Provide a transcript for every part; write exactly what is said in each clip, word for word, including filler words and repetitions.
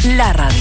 la radio.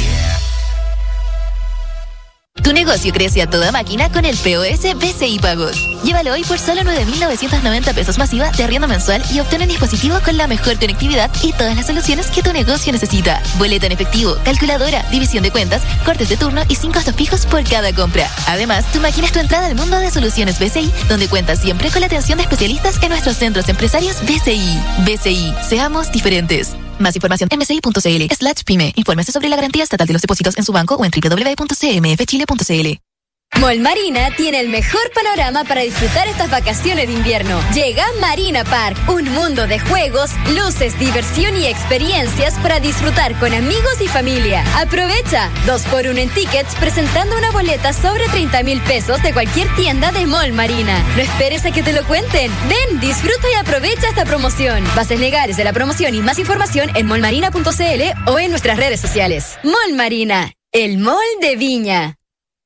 Tu negocio crece a toda máquina con el P O S B C I Pagos. Llévalo hoy por solo nueve mil novecientos noventa pesos masiva de arriendo mensual y obtén un dispositivo con la mejor conectividad y todas las soluciones que tu negocio necesita. Boleta en efectivo, calculadora, división de cuentas, cortes de turno y sin costos fijos por cada compra. Además, tu máquina es tu entrada al mundo de soluciones B C I, donde cuentas siempre con la atención de especialistas en nuestros centros empresarios B C I. B C I, seamos diferentes. Más información en bci.cl slash pyme. Infórmese sobre la garantía estatal de los depósitos en su banco o en doble u doble u doble u punto c m f chile punto c l. Mall Marina tiene el mejor panorama para disfrutar estas vacaciones de invierno. Llega Marina Park, un mundo de juegos, luces, diversión y experiencias para disfrutar con amigos y familia. Aprovecha dos por uno en tickets presentando una boleta sobre treinta mil pesos de cualquier tienda de Mall Marina. No esperes a que te lo cuenten. Ven, disfruta y aprovecha esta promoción. Bases legales de la promoción y más información en mall marina punto c l o en nuestras redes sociales. Mall Marina, el mall de Viña.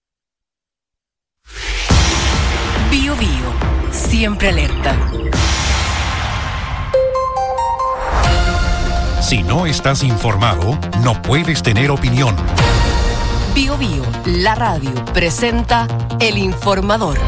Bio Bio, siempre alerta. Si no estás informado, no puedes tener opinión. Bio Bio, la radio, presenta El Informador.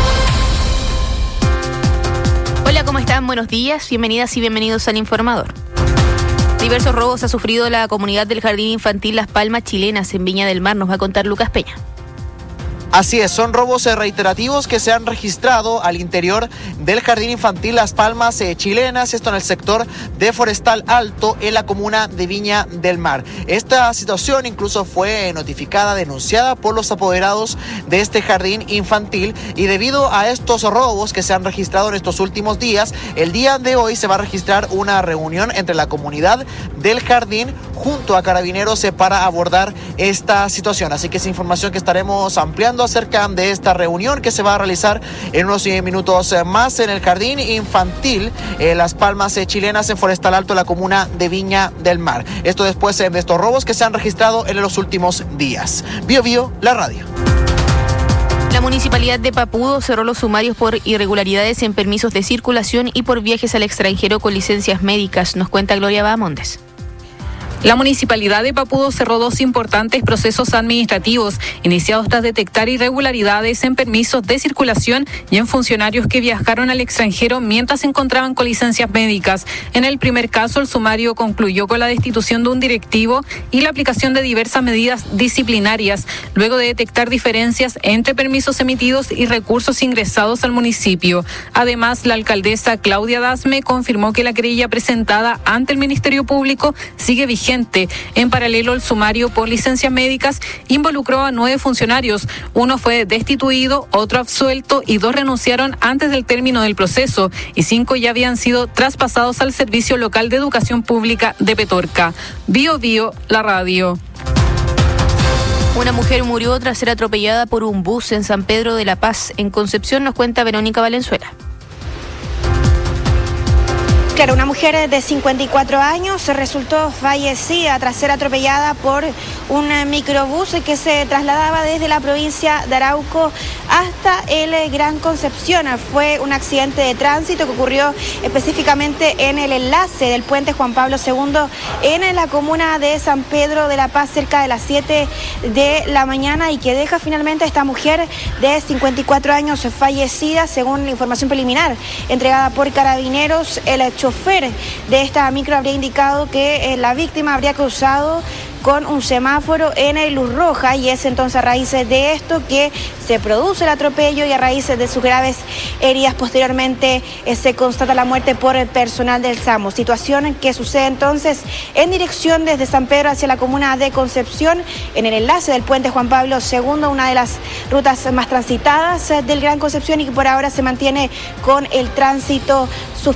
Hola, ¿cómo están? Buenos días, bienvenidas y bienvenidos al Informador. Diversos robos ha sufrido la comunidad del Jardín Infantil Las Palmas Chilenas en Viña del Mar, nos va a contar Lucas Peña. Así es, son robos reiterativos que se han registrado al interior del Jardín Infantil Las Palmas eh, Chilenas, esto en el sector de Forestal Alto, en la comuna de Viña del Mar. Esta situación incluso fue notificada, denunciada por los apoderados de este jardín infantil, y debido a estos robos que se han registrado en estos últimos días, el día de hoy se va a registrar una reunión entre la comunidad del jardín junto a Carabineros eh, para abordar esta situación. Así que es información que estaremos ampliando acerca de esta reunión que se va a realizar en unos minutos más en el Jardín Infantil eh, Las Palmas eh, Chilenas en Forestal Alto, la comuna de Viña del Mar. Esto después eh, de estos robos que se han registrado en los últimos días. Bio Bio, la radio. La Municipalidad de Papudo cerró los sumarios por irregularidades en permisos de circulación y por viajes al extranjero con licencias médicas, nos cuenta Gloria Bahamondes. La Municipalidad de Papudo cerró dos importantes procesos administrativos iniciados tras detectar irregularidades en permisos de circulación y en funcionarios que viajaron al extranjero mientras se encontraban con licencias médicas. En el primer caso, el sumario concluyó con la destitución de un directivo y la aplicación de diversas medidas disciplinarias, luego de detectar diferencias entre permisos emitidos y recursos ingresados al municipio. Además, la alcaldesa Claudia Dasme confirmó que la querella presentada ante el Ministerio Público sigue vigente. En paralelo, el sumario por licencias médicas involucró a nueve funcionarios. Uno fue destituido, otro absuelto y dos renunciaron antes del término del proceso, y cinco ya habían sido traspasados al Servicio Local de Educación Pública de Petorca. Bio Bio, la radio. Una mujer murió tras ser atropellada por un bus en San Pedro de la Paz. En Concepción, nos cuenta Verónica Valenzuela. Claro, una mujer de cincuenta y cuatro años resultó fallecida tras ser atropellada por un microbús que se trasladaba desde la provincia de Arauco hasta el Gran Concepción. Fue un accidente de tránsito que ocurrió específicamente en el enlace del puente Juan Pablo segundo en la comuna de San Pedro de la Paz cerca de las siete de la mañana, y que deja finalmente a esta mujer de cincuenta y cuatro años fallecida, según la información preliminar entregada por Carabineros. El chofer de esta micro habría indicado que eh, la víctima habría cruzado con un semáforo en luz roja, y es entonces a raíz de esto que se produce el atropello, y a raíz de sus graves heridas posteriormente eh, se constata la muerte por el personal del SAMU. Situación que sucede entonces en dirección desde San Pedro hacia la comuna de Concepción, en el enlace del puente Juan Pablo segundo, una de las rutas más transitadas del Gran Concepción, y que por ahora se mantiene con el tránsito suspendido.